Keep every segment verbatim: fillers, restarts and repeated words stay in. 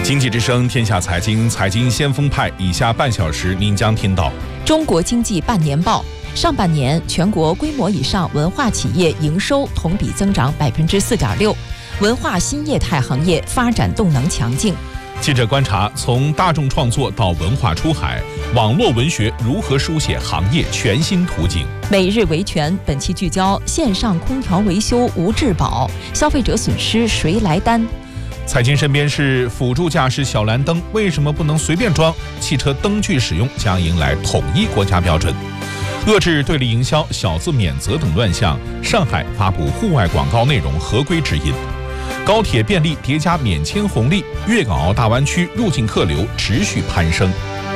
经济之声天下财经财经先锋派，以下半小时您将听到中国经济半年报。上半年全国规模以上文化企业营收同比增长百分之四点六，文化新业态行业发展动能强劲。 记者观察，从大众创作到文化出海，网络文学如何书写行业全新图景？ 每日维权本期聚焦线上空调维修无质保，消费者损失谁来担？ 财经身边是辅助驾驶小蓝灯为什么不能随便装？汽车灯具使用将迎来统一国家标准。遏制对立营销、小字免责等乱象，上海发布户外广告内容合规指引。高铁便利叠加免签红利，粤港澳大湾区入境客流持续攀升。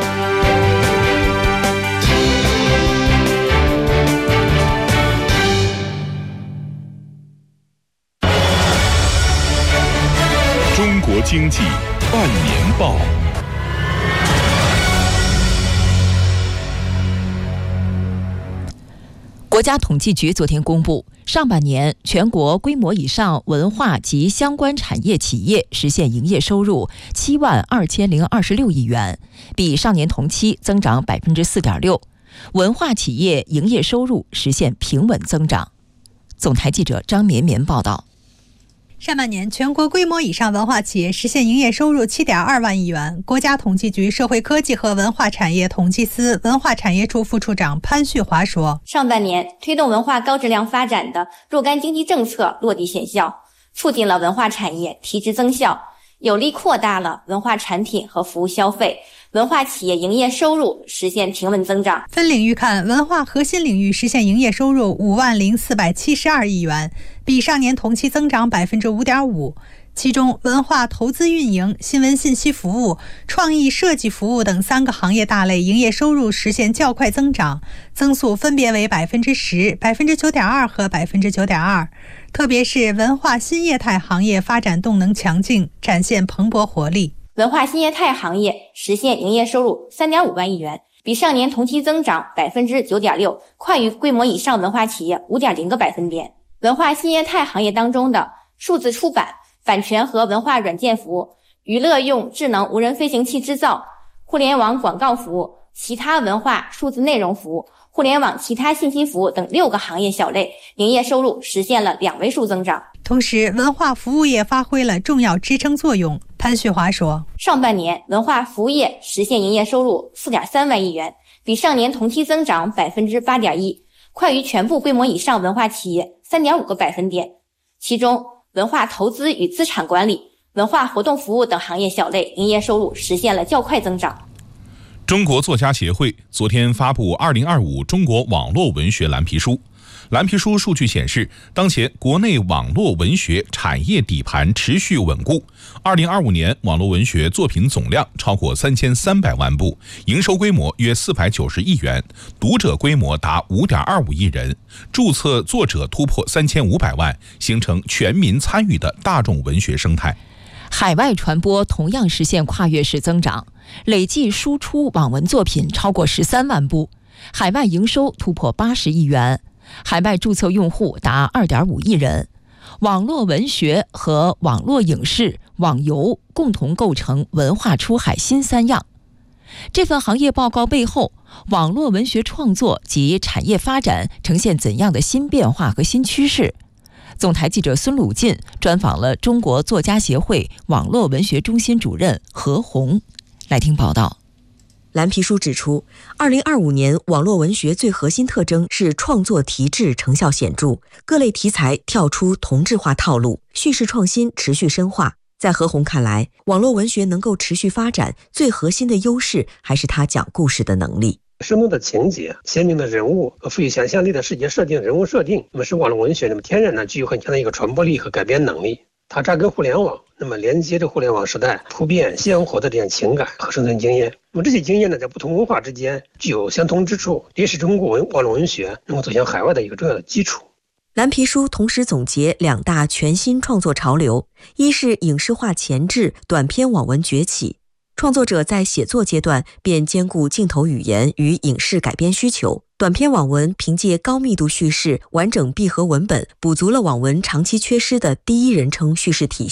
中国经济半年报。 国家统计局昨天公布，上半年全国规模以上文化及相关产业企业实现营业收入七万二千零二十六亿元，比上年同期增长百分之四点六。文化企业营业收入实现平稳增长。总台记者张绵绵报道。 上半年全国规模以上文化企业实现营业收入 七点二万亿元。国家统计局社会科技和文化产业统计司文化产业处副处长潘旭华说， 上半年推动文化高质量发展的若干经济政策落地显效，促进了文化产业提质增效，有力扩大了文化产品和服务消费，文化企业营业收入实现平稳增长。 分领域看，文化核心领域实现营业收入五万零四百七十二亿元，比上年同期增长百分之五点五。其中，文化投资运营、新闻信息服务、创意设计服务等三个行业大类营业收入实现较快增长，增速分别为百分之十、百分之九点二和百分之九点二。特别是文化新业态行业发展动能强劲，展现蓬勃活力。 文化新业态行业实现营业收入 三点五万亿元，比上年同期增长 百分之九点六， 快于规模以上文化企业 五点零 个百分点。文化新业态行业当中的数字出版、版权和文化软件服务、娱乐用智能无人飞行器制造、互联网广告服务、其他文化数字内容服务、互联网其他信息服务等六个行业小类营业收入实现了两位数增长。 同时，文化服务业发挥了重要支撑作用。潘旭华说， 上半年文化服务业实现营业收入 四点三万亿元，比上年同期增长 百分之八点一， 快于全部规模以上文化企业 三点五 个百分点。其中，文化投资与资产管理、文化活动服务等行业小类营业收入实现了较快增长。 中国作家协会昨天发布二零二五中国网络文学蓝皮书。蓝皮书数据显示，当前国内网络文学产业底盘持续稳固。二零二五年网络文学作品总量超过三千三百万部，营收规模约四百九十亿元，读者规模达五点二五亿人，注册作者突破三千五百万，形成全民参与的大众文学生态。 海外传播同样实现跨越式增长，累计输出网文作品超过十三万部，海外营收突破八十亿元，海外注册用户达 二点五亿人。网络文学和网络影视、网游共同构成文化出海新三样。这份行业报告背后，网络文学创作及产业发展呈现怎样的新变化和新趋势？总台记者孙鲁进专访了中国作家协会网络文学中心主任何红，来听报道。 蓝皮书指出，二零二五年网络文学最核心特征是创作提质成效显著，各类题材跳出同质化套路，叙事创新持续深化。在何红看来，网络文学能够持续发展，最核心的优势还是它讲故事的能力。 生动的情节、鲜明的人物和富有想象力的世界设定、人物设定，那么使网络文学那么天然呢具有很强的一个传播力和改编能力。它扎根互联网，那么连接着互联网时代突变鲜活的这样情感和生存经验。那么这些经验呢，在不同文化之间具有相通之处，也是中国文网络文学能够走向海外的一个重要的基础。 蓝皮书同时总结两大全新创作潮流，一是影视化前置，短篇网文崛起。创作者在写作阶段便兼顾镜头语言与影视改编需求，短篇网文凭借高密度叙事、完整闭合文本，补足了网文长期缺失的第一人称叙事体系。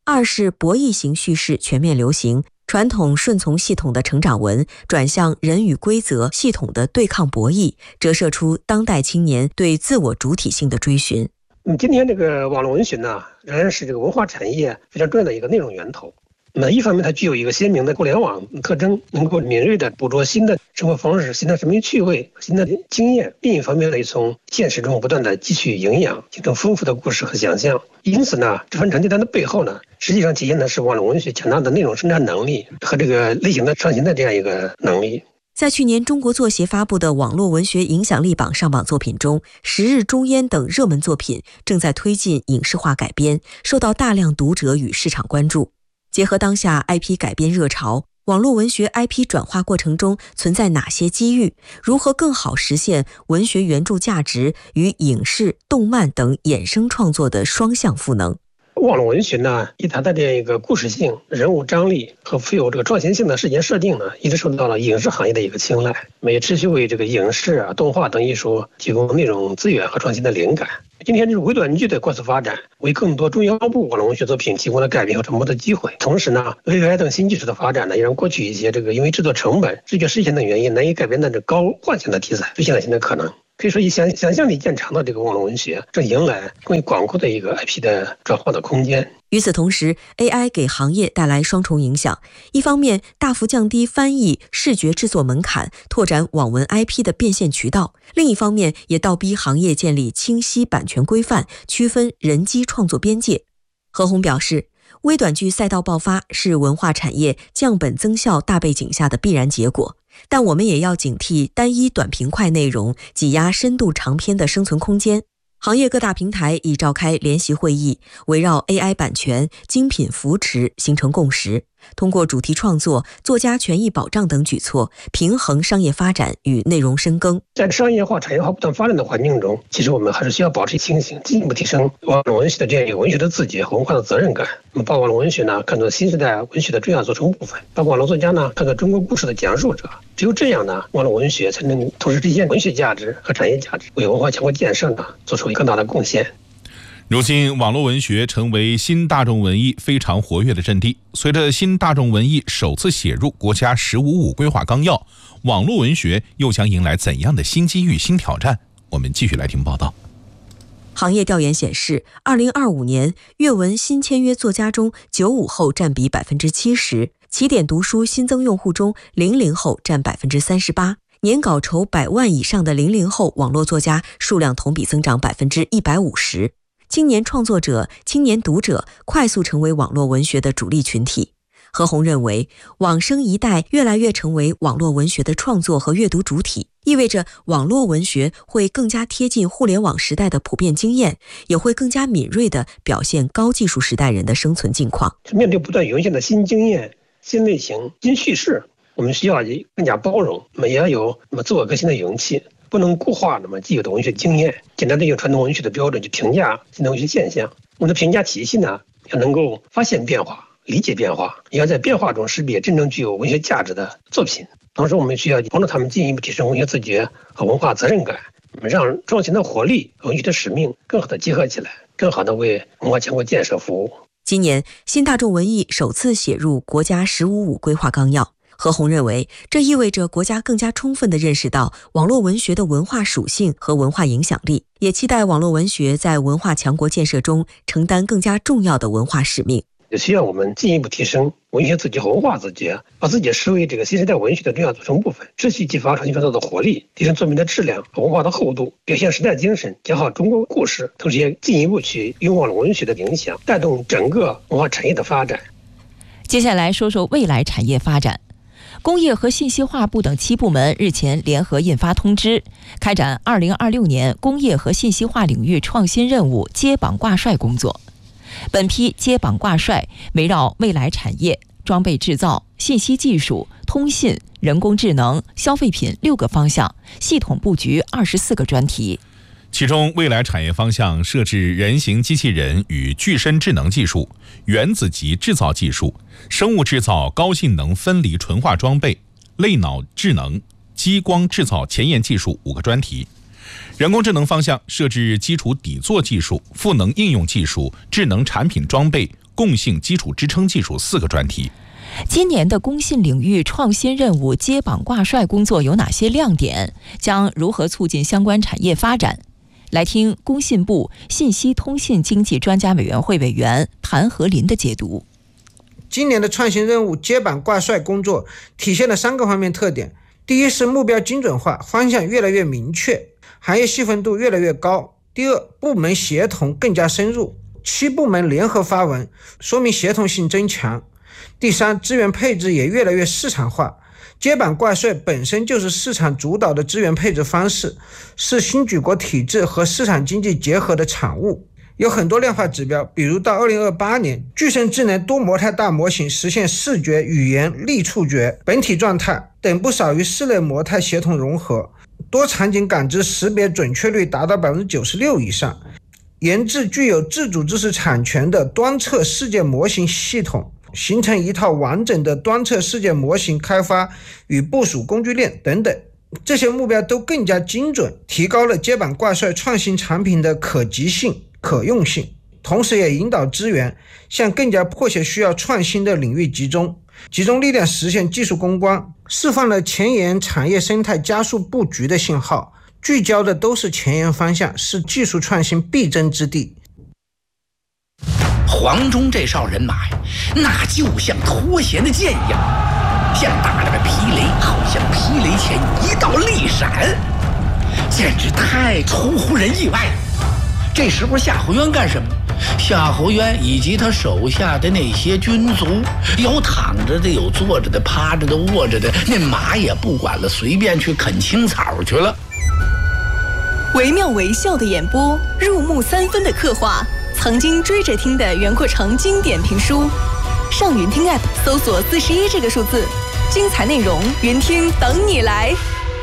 二是博弈型叙事全面流行，传统顺从系统的成长文转向人与规则系统的对抗博弈，折射出当代青年对自我主体性的追寻。 嗯，今天这个网络文学呢，仍然是这个文化产业非常重要的一个内容源头。那一方面，它具有一个鲜明的互联网特征，能够敏锐地捕捉新的生活方式、新的生命趣味、新的经验；另一方面呢，从现实中不断地汲取营养，形成丰富的故事和想象。因此呢，这份成绩单的背后呢，实际上体现的是网络文学强大的内容生产能力和这个类型的创新的这样一个能力。 在去年中国作协发布的网络文学影响力榜上榜作品中，《十日中烟》等热门作品正在推进影视化改编，受到大量读者与市场关注。结合当下 I P 改编热潮，网络文学 I P 转化过程中存在哪些机遇？如何更好实现文学原著价值与影视、动漫等衍生创作的双向赋能？ 网络文学呢，以它的这个故事性、人物张力和富有这个创新性的世界设定呢，一直受到了影视行业的一个青睐，也持续为这个影视啊、动画等艺术提供内容资源和创新的灵感。今天这种微短剧的快速发展，为更多中腰部网络文学作品提供了改编和传播的机会。同时呢 ，A I 等新技术的发展呢，也让过去一些这个因为制作成本、视觉实现的原因难以改编的这高幻想的题材实现了新的可能。可以说，以想想象力见长的这个网络文学正迎来更广阔的一个 I P 的转化的空间。 与此同时 ，A I 给行业带来双重影响：一方面，大幅降低翻译、视觉制作门槛，拓展网文 I P 的变现渠道；另一方面，也倒逼行业建立清晰版权规范，区分人机创作边界。何鸿表示，微短剧赛道爆发是文化产业降本增效大背景下的必然结果，但我们也要警惕单一短平快内容挤压深度长篇的生存空间。行业各大平台已召开联席会议，围绕 A I 版权、精品扶持形成共识，通过主题创作、作家权益保障等举措，平衡商业发展与内容深耕。 在商业化、产业化不断发展的环境中，其实我们还是需要保持清醒，进一步提升网络文学的这样一个文学的自觉和文化的责任感。我们把网络文学呢看作新时代文学的重要组成部分，把网络作家呢看作中国故事的讲述者。只有这样呢，网络文学才能同时体现文学价值和产业价值，为文化强国建设呢做出更大的贡献。 如今，网络文学成为新大众文艺非常活跃的阵地。随着新大众文艺首次写入国家“十五五”规划纲要，网络文学又将迎来怎样的新机遇、新挑战？我们继续来听报道。 行业调研显示，二零二五年阅文新签约作家中，九五后占比百分之七十，起点读书新增用户中，零零后占百分之三十八。年稿酬百万以上的零零后网络作家数量同比增长百分之一百五十。青年创作者、青年读者快速成为网络文学的主力群体。何鸿认为，网生一代越来越成为网络文学的创作和阅读主体，意味着网络文学会更加贴近互联网时代的普遍经验，也会更加敏锐地表现高技术时代人的生存境况。 面对不断涌现的新经验、新类型、新叙事，我们需要更加包容，那么也要有那么自我革新的勇气，不能固化那么既有的文学经验，简单的用传统文学的标准去评价新的文学现象。我们的评价体系呢，要能够发现变化、理解变化，也要在变化中识别真正具有文学价值的作品。同时，我们需要帮助他们进一步提升文学自觉和文化责任感，让创新的活力和文学的使命更好的结合起来，更好的为文化强国建设服务。 今年，新大众文艺首次写入国家“十五五”规划纲要。何鸿认为，这意味着国家更加充分地认识到网络文学的文化属性和文化影响力，也期待网络文学在文化强国建设中承担更加重要的文化使命。 也需要我们进一步提升文学自觉和文化自觉，把自己视为这个新时代文学的重要组成部分，持续激发创新创作的活力，提升作品的质量和文化的厚度，表现时代精神，讲好中国故事，同时也进一步去用网络文学的影响，带动整个文化产业的发展。 接下来说说未来产业发展。工业和信息化部等七部门日前联合印发通知，开展二零二六年工业和信息化领域创新任务接榜挂帅工作。本批接榜挂帅围绕未来产业、装备制造、信息技术、通信、人工智能、消费品六个方向，系统布局二十四个专题。 其中，未来产业方向设置人形机器人与具身智能技术、原子级制造技术、生物制造高性能分离纯化装备、类脑智能、激光制造前沿技术五个专题。人工智能方向设置基础底座技术、赋能应用技术、智能产品装备、供共性基础支撑技术四个专题。 今年的工信领域创新任务接榜挂帅工作有哪些亮点？将如何促进相关产业发展？来听工信部信息通信经济专家委员会委员谭和林的解读。 今年的创新任务接榜挂帅工作体现了三个方面特点。第一是目标精准化，方向越来越明确，行业细分度越来越高。第二，部门协同更加深入，七部门联合发文，说明协同性增强。第三，资源配置也越来越市场化。接榜挂帅本身就是市场主导的资源配置方式，是新举国体制和市场经济结合的产物。有很多量化指标，比如到二零二八年，具身智能多模态大模型实现视觉、语言、力触觉、本体状态等不少于室内模态协同融合，多场景感知识别准确率达到 百分之九十六 以上，研制具有自主知识产权的端侧世界模型系统，形成一套完整的端侧世界模型开发与部署工具链等等。这些目标都更加精准，提高了接榜挂帅创新产品的可及性、可用性，同时也引导资源向更加迫切需要创新的领域集中，集中力量实现技术攻关，释放了前沿产业生态加速布局的信号，聚焦的都是前沿方向，是技术创新必争之地。 黄忠这哨人马呀，那就像脱弦的箭一样，像打了个霹雷，好像霹雷前一道利闪，简直太出乎人意外了。这时候夏侯渊干什么？夏侯渊以及他手下的那些军卒，有躺着的，有坐着的，趴着的，卧着的，那马也不管了，随便去啃青草去了。 惟妙惟肖的演播，入木三分的刻画，曾经追着听的袁阔成经典评书。上云听 App 搜索四十一这个数字，精彩内容云听等你来。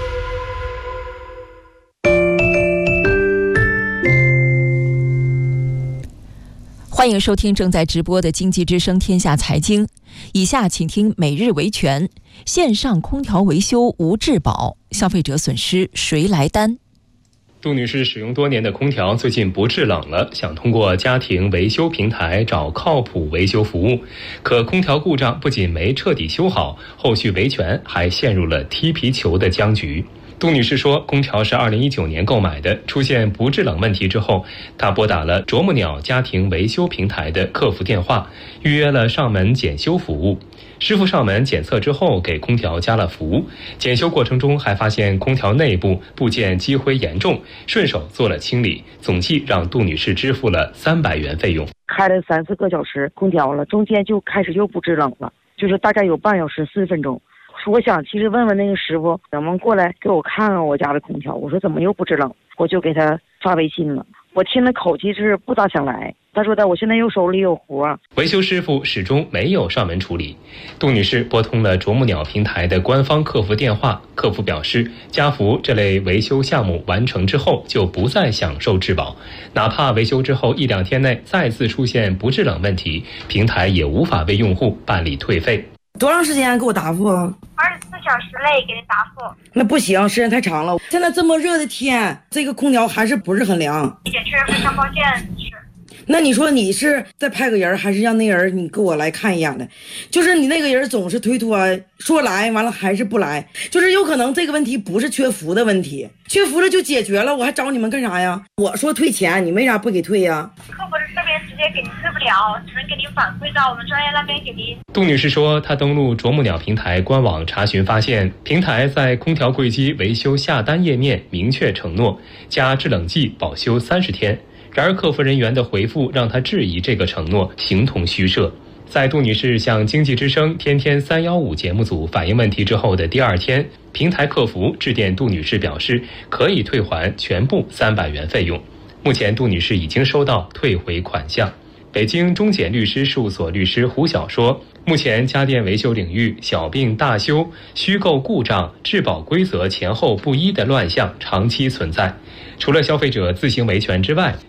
欢迎收听正在直播的经济之声天下财经，以下请听每日维权。线上空调维修无质保，消费者损失谁来担？ 杜女士使用多年的空调最近不制冷了，想通过家庭维修平台找靠谱维修服务，可空调故障不仅没彻底修好，后续维权还陷入了踢皮球的僵局。杜女士说，空调是二零一九年购买的，出现不制冷问题之后，她拨打了啄木鸟家庭维修平台的客服电话，预约了上门检修服务。师傅上门检测之后，给空调加了氟。检修过程中还发现空调内部部件积灰严重，顺手做了清理，总计让杜女士支付了三百元费用。 开了三四个小时空调了，中间就开始又不制冷了，就是大概有半小时四十分钟。我想其实问问那个师傅能不能过来给我看看我家的空调，我说怎么又不制冷，我就给他发微信了。我听的口气是不大想来，他说的我现在又手里有活。 维修师傅始终没有上门处理，杜女士拨通了啄木鸟平台的官方客服电话，客服表示家福这类维修项目完成之后就不再享受质保，哪怕维修之后一两天内再次出现不制冷问题，平台也无法为用户办理退费。 多长时间给我答复？ 二十四小时内给你答复。 那不行，时间太长了。现在这么热的天，这个空调还是不是很凉， 也确实非常抱歉。是。 那你说你是再派个人，还是让那人你给我来看一眼的？就是你那个人总是推脱，说来完了还是不来，就是有可能这个问题不是缺氟的问题，缺氟了就解决了，我还找你们干啥呀？我说退钱，你为啥不给退呀？ 客服这边直接给您退不了，只能给您反馈到我们专业那边给您。 杜女士说，她登录啄木鸟平台官网查询发现，平台在空调柜机维修下单页面明确承诺加制冷剂保修三十天。然而客服人员的回复让她质疑这个承诺形同虚设。在杜女士向经济之声天天三一五节目组反映问题之后的第二天，平台客服致电杜女士表示可以退还全部三百元费用。目前杜女士已经收到退回款项。北京中简律师事务所律师胡晓说，目前家电维修领域小病大修、虚构故障、质保规则前后不一的乱象长期存在。除了消费者自行维权之外，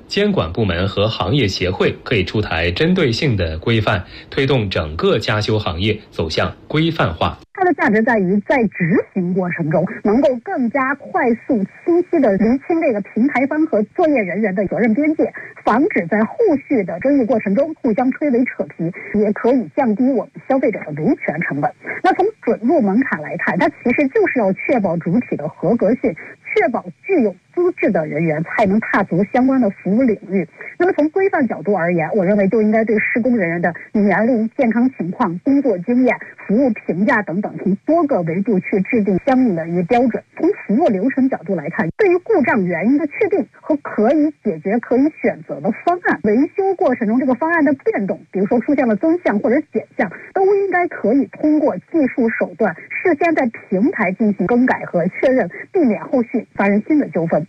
监管部门和行业协会可以出台针对性的规范，推动整个加修行业走向规范化。 它的价值在于在执行过程中能够更加快速清晰地厘清这个平台方和作业人员的责任边界，防止在后续的争议过程中互相推诿扯皮，也可以降低我们消费者的维权成本。那从准入门槛来看，它其实就是要确保主体的合格性，确保具有资质的人员才能踏足相关的服务领域。那么从规范角度而言，我认为就应该对施工人员的年龄、健康情况、工作经验、服务评价等等，从多个维度去制定相应的一个标准。从服务流程角度来看，对于故障原因的确定和可以解决、可以选择的方案，维修过程中这个方案的变动，比如说出现了增项或者减项，都应该可以通过技术手段事先在平台进行更改和确认，避免后续发生新的纠纷。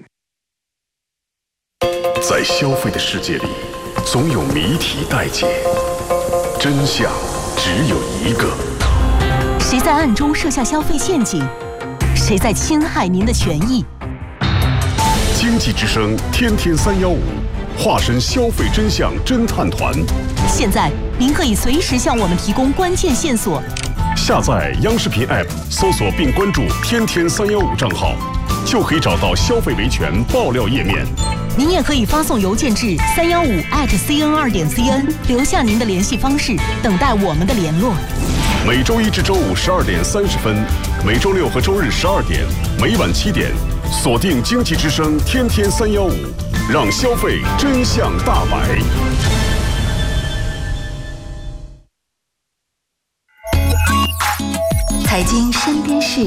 在消费的世界里，总有谜题待解，真相只有一个。 谁在暗中设下消费陷阱？谁在侵害您的权益？ 经济之声天天三幺五，化身消费真相侦探团。 现在您可以随时向我们提供关键线索。 下载央视频 App， 搜索并关注天天三幺五账号，就可以找到消费维权爆料页面。 您也可以发送邮件至三幺五 at c n 二点 c n， 留下您的联系方式，等待我们的联络。 每周一至周五十二点三十分，每周六和周日十二点，每晚七点，锁定经济之声天天三幺五，让消费真相大白。 财经身边事。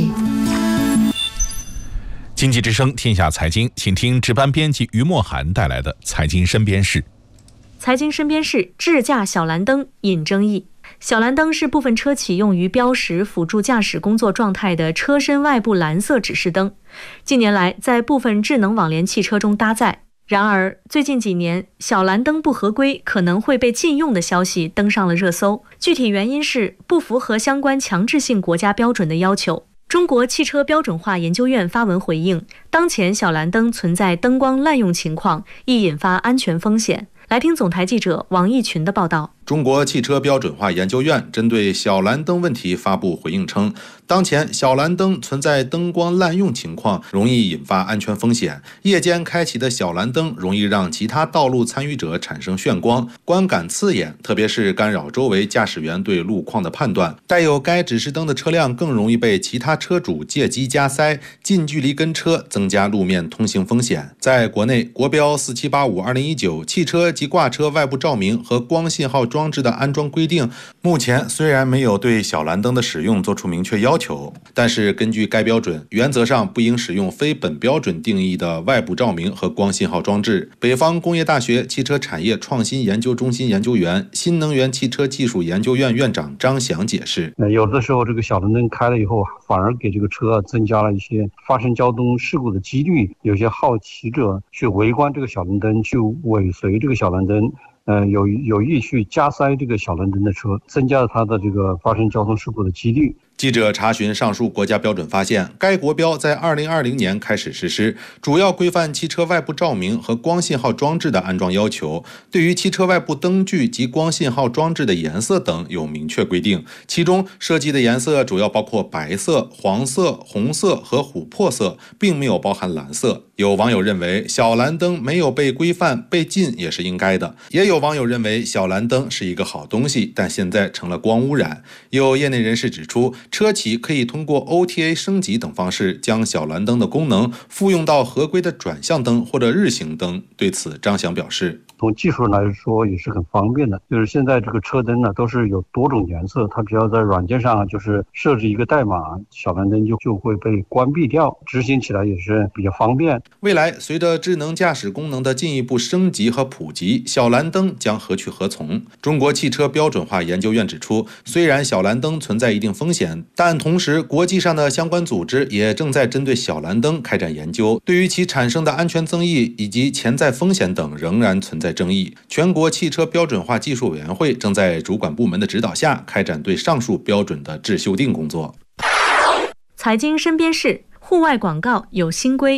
经济之声天下财经，请听值班编辑于墨涵带来的财经身边事。 财经身边事：智驾小蓝灯引争议。小蓝灯是部分车企用于标识辅助驾驶工作状态的车身外部蓝色指示灯，近年来在部分智能网联汽车中搭载。然而，最近几年小蓝灯不合规可能会被禁用的消息登上了热搜，具体原因是不符合相关强制性国家标准的要求。中国汽车标准化研究院发文回应，当前小蓝灯存在灯光滥用情况，易引发安全风险。来听总台记者王毅群的报道。 中国汽车标准化研究院针对小蓝灯问题发布回应称，当前小蓝灯存在灯光滥用情况，容易引发安全风险。夜间开启的小蓝灯容易让其他道路参与者产生眩光，观感刺眼，特别是干扰周围驾驶员对路况的判断。带有该指示灯的车辆更容易被其他车主借机加塞，近距离跟车，增加路面通行风险。在国内，国标四七八五二零一九汽车及挂车外部照明和光信号装置的安装规定，目前虽然没有对小蓝灯的使用做出明确要求，但是根据该标准，原则上不应使用非本标准定义的外部照明和光信号装置。北方工业大学汽车产业创新研究中心研究员、新能源汽车技术研究院院长张翔解释： 有的时候这个小蓝灯开了以后，反而给这个车增加了一些发生交通事故的几率。有些好奇者去围观这个小蓝灯，去尾随这个小蓝灯。呃，有有意去加塞这个小蓝灯的车，增加了它的这个发生交通事故的几率。 记者查询上述国家标准发现，该国标在二零二零年开始实施，主要规范汽车外部照明和光信号装置的安装要求，对于汽车外部灯具及光信号装置的颜色等有明确规定，其中设计的颜色主要包括白色、黄色、红色和琥珀色，并没有包含蓝色。有网友认为小蓝灯没有被规范，被禁也是应该的，也有网友认为小蓝灯是一个好东西，但现在成了光污染。有业内人士指出，车企可以通过 O T A 升级等方式，将小蓝灯的功能复用到合规的转向灯或者日行灯。对此，张翔表示， 从技术来说也是很方便的，就是现在这个车灯呢都是有多种颜色，它只要在软件上就是设置一个代码，小蓝灯就就会被关闭掉，执行起来也是比较方便。 未来随着智能驾驶功能的进一步升级和普及，小蓝灯将何去何从？中国汽车标准化研究院指出，虽然小蓝灯存在一定风险，但同时国际上的相关组织也正在针对小蓝灯开展研究，对于其产生的安全争议以及潜在风险等仍然存在争议。全国汽车标准化技术委员会正在主管部门的指导下开展对上述标准的制修订工作。 财经身边事：户外广告有新规。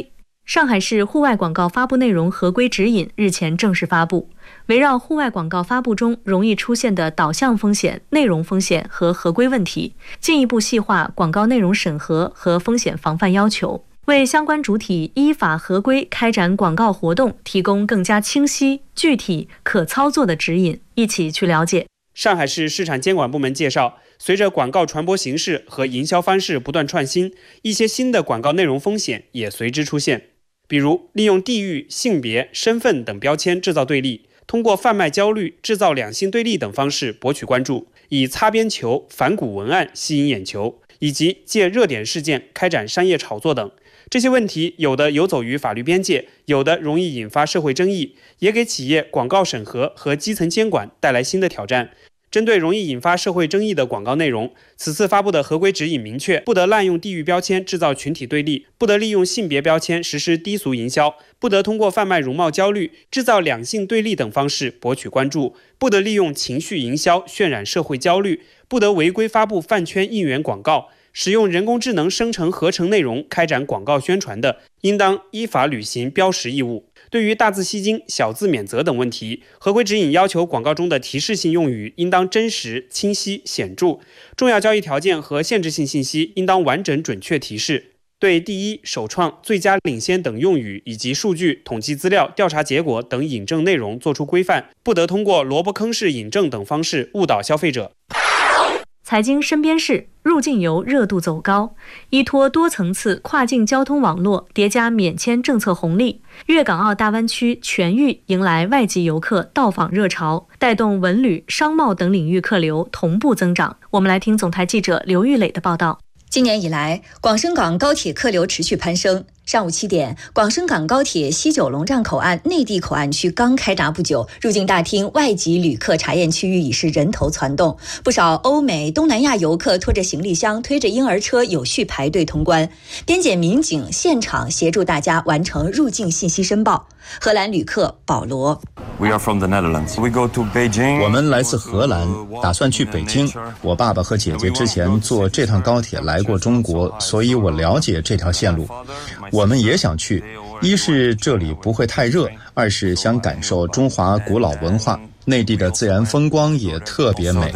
上海市户外广告发布内容合规指引日前正式发布，围绕户外广告发布中容易出现的导向风险、内容风险和合规问题，进一步细化广告内容审核和风险防范要求，为相关主体依法合规开展广告活动提供更加清晰、具体、可操作的指引。一起去了解。 上海市市场监管部门介绍，随着广告传播形式和营销方式不断创新，一些新的广告内容风险也随之出现。比如利用地域、性别、身份等标签制造对立，通过贩卖焦虑、制造两性对立等方式博取关注，以擦边球、反骨文案吸引眼球，以及借热点事件开展商业炒作等。这些问题有的游走于法律边界，有的容易引发社会争议，也给企业广告审核和基层监管带来新的挑战。针对容易引发社会争议的广告内容，此次发布的合规指引明确，不得滥用地域标签制造群体对立，不得利用性别标签实施低俗营销，不得通过贩卖容貌焦虑、制造两性对立等方式博取关注，不得利用情绪营销渲染社会焦虑，不得违规发布饭圈应援广告。使用人工智能生成合成内容开展广告宣传的，应当依法履行标识义务。对于大字吸睛、小字免责等问题，合规指引要求广告中的提示性用语应当真实、清晰、显著，重要交易条件和限制性信息应当完整准确提示。对第一、首创、最佳领先等用语以及数据、统计资料、调查结果等引证内容作出规范，不得通过萝卜坑式引证等方式误导消费者。 财经身边事，入境游热度走高，依托多层次跨境交通网络叠加免签政策红利，粤港澳大湾区全域迎来外籍游客到访热潮，带动文旅、商贸等领域客流同步增长。我们来听总台记者刘玉磊的报道。 今年以来，广深港高铁客流持续攀升。上午七点，广深港高铁西九龙站口岸内地口岸区刚开闸不久，入境大厅外籍旅客查验区域已是人头攒动，不少欧美、东南亚游客拖着行李箱、推着婴儿车有序排队通关。边检民警现场协助大家完成入境信息申报。荷兰旅客保罗 We are from the Netherlands. We go to Beijing. 我们来自荷兰，打算去北京。我爸爸和姐姐之前坐这趟高铁来过中国，所以我了解这条线路。我们也想去，一是这里不会太热，二是想感受中华古老文化。内地的自然风光也特别美。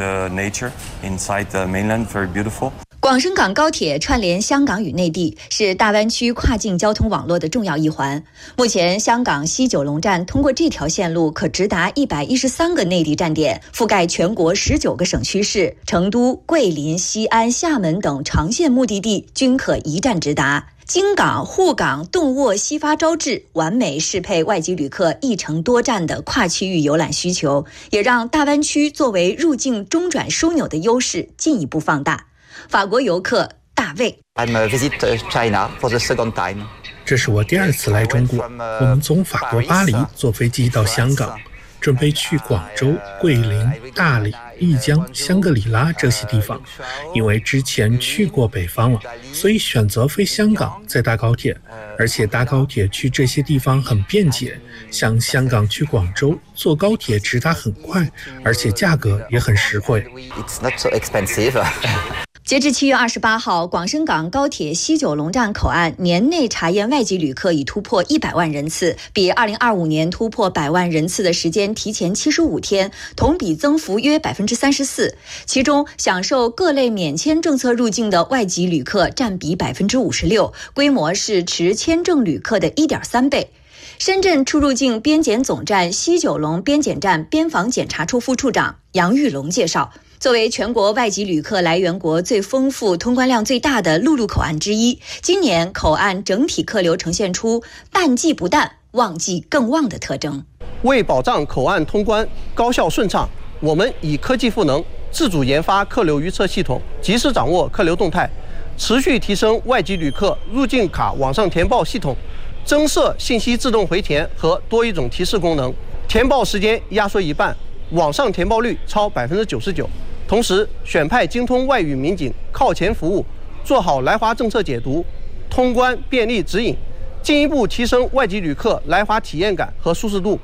广深港高铁串联香港与内地，是大湾区跨境交通网络的重要一环。目前，香港西九龙站通过这条线路可直达一百一十三个内地站点，覆盖全国十九个省区市，成都、桂林、西安、厦门等长线目的地均可一站直达。京港、沪港、动沃、西发招致，完美适配外籍旅客一程多站的跨区域游览需求，也让大湾区作为入境中转枢纽的优势进一步放大。法国游客大卫 I'm visit China for the second time. 这是我第二次来中国，我们从法国巴黎坐飞机到香港，准备去广州、桂林、大理、丽江、香格里拉这些地方。因为之前去过北方了，所以选择飞香港再搭高铁，而且搭高铁去这些地方很便捷，像香港去广州坐高铁直达很快，而且价格也很实惠。 It's not so expensive. 截至七月二十八号，广深港高铁西九龙站口岸年内查验外籍旅客已突破一百万人次，比二零二五年突破百万人次的时间提前七十五天，同比增幅约百分之三十四。其中，享受各类免签政策入境的外籍旅客占比百分之五十六，规模是持签证旅客的一点三倍。深圳出入境边检总站西九龙边检站边防检查处副处长杨玉龙介绍，作为全国外籍旅客来源国最丰富、通关量最大的陆路口岸之一，今年口岸整体客流呈现出淡季不淡、旺季更旺的特征。 为保障口岸通关高效顺畅，我们以科技赋能，自主研发客流预测系统，及时掌握客流动态，持续提升外籍旅客入境卡网上填报系统，增设信息自动回填和多一种提示功能，填报时间压缩一半，网上填报率超百分之九十九。同时，选派精通外语民警靠前服务，做好来华政策解读、通关便利指引，进一步提升外籍旅客来华体验感和舒适度。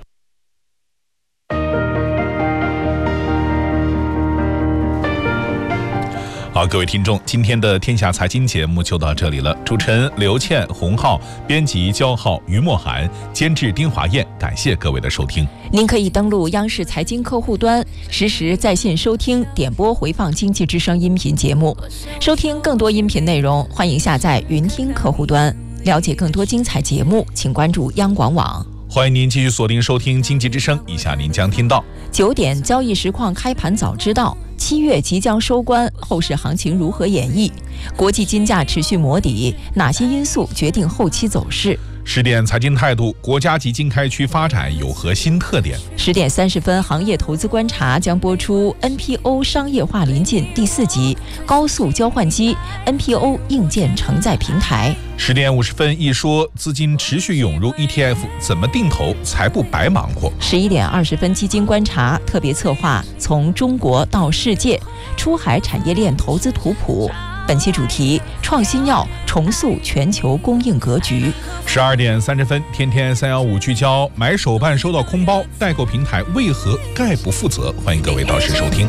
好，各位听众，今天的天下财经节目就到这里了。主持人刘倩、洪浩，编辑焦浩、于墨涵，监制丁华燕，感谢各位的收听。 您可以登录央视财经客户端，实时在线收听、点播回放经济之声音频节目。收听更多音频内容，欢迎下载云听客户端。了解更多精彩节目，请关注央广网。 欢迎您继续锁定收听经济之声，以下您将听到： 九点交易实况开盘早知道，七月即将收官，后市行情如何演绎？国际金价持续磨底，哪些因素决定后期走势？ 十点财经态度，国家级经开区发展有何新特点？ 十点三十分，行业投资观察将播出 N P O 商业化临近第四集，高速交换机 N P O 硬件承载平台。 十点五十分，一说资金持续涌入 E T F， 怎么定投才不白忙活？ 十一点二十分，基金观察特别策划从中国到世界，出海产业链投资图谱。本期主题：创新药重塑全球供应格局。 十二点三十分，天天三幺五聚焦：买手办收到空包，代购平台为何概不负责？欢迎各位到时收听。